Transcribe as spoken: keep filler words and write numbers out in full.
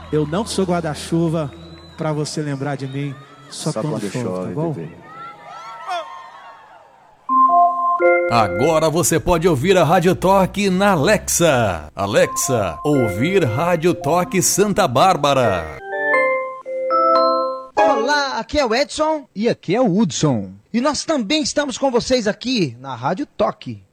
Eu não sou guarda-chuva pra você lembrar de mim só, só quando, quando chove, chove, tá bom? Bebê. Agora você pode ouvir a Rádio Toque na Alexa. Alexa, ouvir Rádio Toque Santa Bárbara. Olá, aqui é o Edson. E aqui é o Hudson. E nós também estamos com vocês aqui na Rádio Toque.